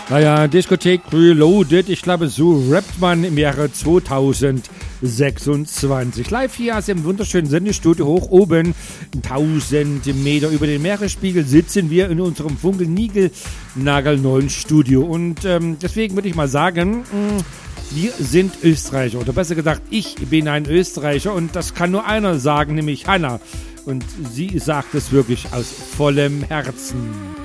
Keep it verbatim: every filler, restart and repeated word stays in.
Naja, Diskothek Reloaded, ich glaube, so rappt man im Jahre zweitausendsechsundzwanzig. Live hier aus dem wunderschönen Sendestudio hoch oben, tausend Meter über den Meeresspiegel, sitzen wir in unserem funkelnigelnagelneuen Studio. Und ähm, deswegen würde ich mal sagen, mh, wir sind Österreicher. Oder besser gesagt, ich bin ein Österreicher und das kann nur einer sagen, nämlich Hanna. Und sie sagt es wirklich aus vollem Herzen.